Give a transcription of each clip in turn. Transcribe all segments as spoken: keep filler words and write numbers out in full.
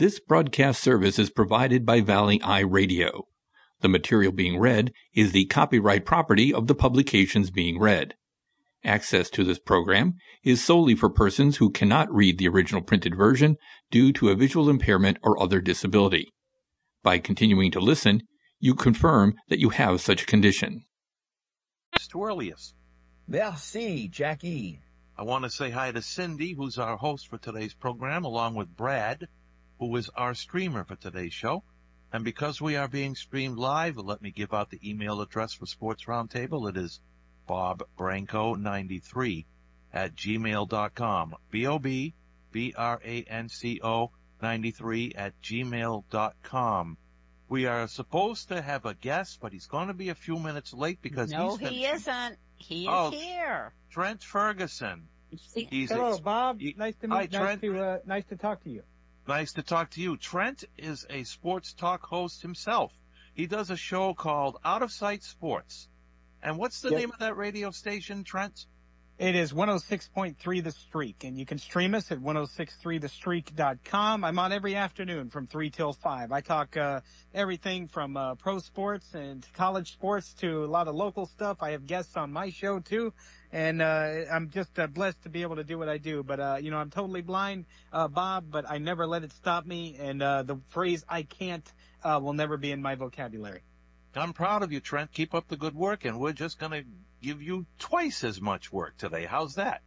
This broadcast service is provided by Valley Eye Radio. The material being read is the copyright property of the publications being read. Access to this program is solely for persons who cannot read the original printed version due to a visual impairment or other disability. By continuing to listen, you confirm that you have such a condition. To earliest. Merci, Jackie. I want to say hi to Cindy, who's our host for today's program, along with Brad, who is our streamer for today's show. And because we are being streamed live, let me give out the email address for Sports Roundtable. It is bob branco ninety-three at gmail dot com. B O B B R A N C O ninety-three at gmail dot com. We are supposed to have a guest, but he's going to be a few minutes late because no, he's been... he isn't. He is oh, here. Trent Ferguson. He's Hello, ex- Bob. he, nice to meet. hi, nice Trent. to uh, nice to talk to you. Nice to talk to you. Trent is a sports talk host himself. He does a show called Out of Sight Sports. And what's the yep. name of that radio station, Trent? It is one oh six point three The Streak, and you can stream us at ten sixty-three the streak dot com. I'm on every afternoon from three till five. I talk uh, everything from uh, pro sports and college sports to a lot of local stuff. I have guests on my show, too, and uh, I'm just uh, blessed to be able to do what I do. But, uh, you know, I'm totally blind, uh, Bob, but I never let it stop me, and uh, the phrase I can't uh, will never be in my vocabulary. I'm proud of you, Trent. Keep up the good work, and we're just going to give you twice as much work today. How's that?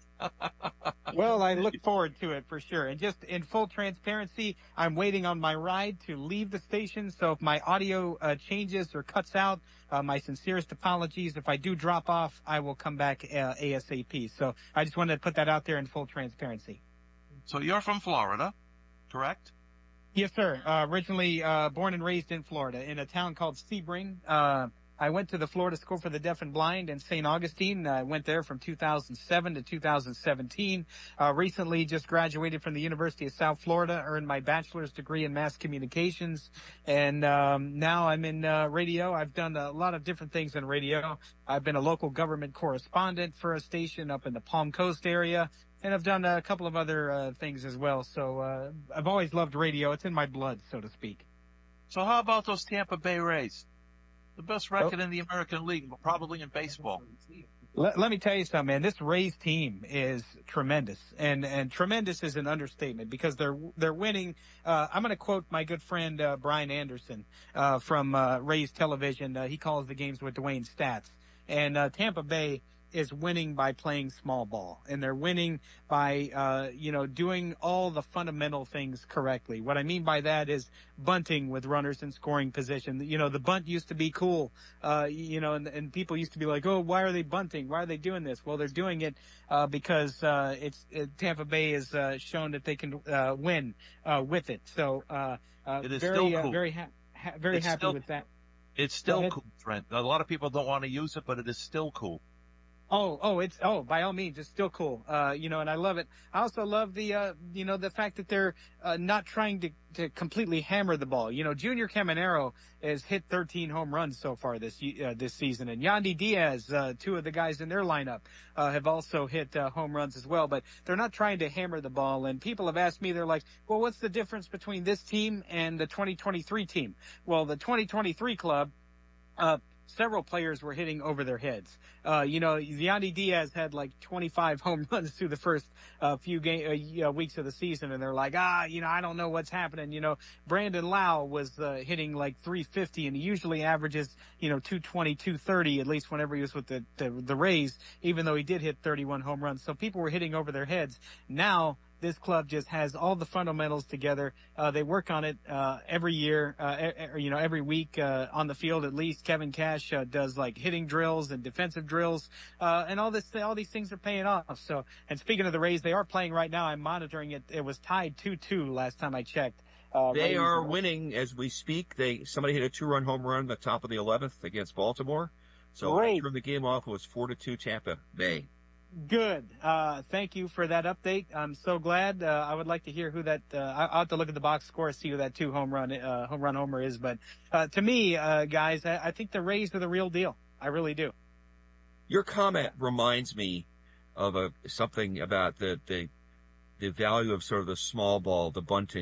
Well, I look forward to it for sure. And just in full transparency, I'm waiting on my ride to leave the station. So if my audio uh, changes or cuts out, uh, my sincerest apologies. If I do drop off, I will come back uh, ASAP. So I just wanted to put that out there in full transparency. So you're from Florida, correct? Yes, sir. Uh, originally uh, born and raised in Florida in a town called Sebring. Uh, I went to the Florida School for the Deaf and Blind in Saint Augustine. I went there from two thousand seven to two thousand seventeen. Uh, recently just graduated from the University of South Florida, earned my bachelor's degree in mass communications. And um, now I'm in uh, radio. I've done a lot of different things in radio. I've been a local government correspondent for a station up in the Palm Coast area. And I've done a couple of other uh, things as well. So uh, I've always loved radio. It's in my blood, so to speak. So how about those Tampa Bay Rays? The best record oh. in the American League, probably in baseball. Let, let me tell you something, man. This Rays team is tremendous, and and tremendous is an understatement because they're they're winning. Uh, I'm going to quote my good friend uh, Brian Anderson uh, from uh, Rays Television. Uh, he calls the games with Dwayne Stats, and uh, Tampa Bay is winning by playing small ball, and they're winning by, uh, you know, doing all the fundamental things correctly. What I mean by that is bunting with runners in scoring position. You know, the bunt used to be cool, uh, you know, and, and people used to be like, oh, why are they bunting? Why are they doing this? Well, they're doing it uh, because uh, it's it, Tampa Bay has uh, shown that they can uh, win uh, with it. So uh, uh, it is very, still cool. uh, very, ha- ha- very it's happy still, with that. It's still cool, Trent. A lot of people don't want to use it, but it is still cool. Oh, oh, it's, oh, by all means, it's still cool. Uh, you know, and I love it. I also love the, uh, you know, the fact that they're, uh, not trying to, to completely hammer the ball. You know, Junior Caminero has hit thirteen home runs so far this, uh, this season. And Yandy Diaz, uh, two of the guys in their lineup, uh, have also hit, uh, home runs as well. But they're not trying to hammer the ball. And people have asked me, they're like, well, what's the difference between this team and the twenty twenty-three team? Well, the twenty twenty-three club, uh, several players were hitting over their heads. Uh, you know, Yandy Diaz had like twenty-five home runs through the first uh, few game, uh, weeks of the season, and they're like, ah, you know, I don't know what's happening. You know, Brandon Lau was uh, hitting like three fifty, and he usually averages, you know, two twenty, two thirty, at least whenever he was with the, the, the Rays, even though he did hit thirty-one home runs. So people were hitting over their heads. Now, this club just has all the fundamentals together. Uh, they work on it uh, every year, uh, e- you know, every week uh, on the field. At least Kevin Cash uh, does like hitting drills and defensive drills, uh, and all this, all these things are paying off. So, and speaking of the Rays, they are playing right now. I'm monitoring it. It was tied two two last time I checked. Uh, they Rays are winning as we speak. They somebody hit a two-run home run at the top of the eleventh against Baltimore. So Great. I turned the game off. It was four to two Tampa Bay. Good. Uh, thank you for that update. I'm so glad. Uh, I would like to hear who that. Uh, I'll have to look at the box score, see who that two home run uh, home run homer is. But uh, to me, uh, guys, I, I think the Rays are the real deal. I really do. Your comment reminds me of a something about the the the value of sort of the small ball, the bunting.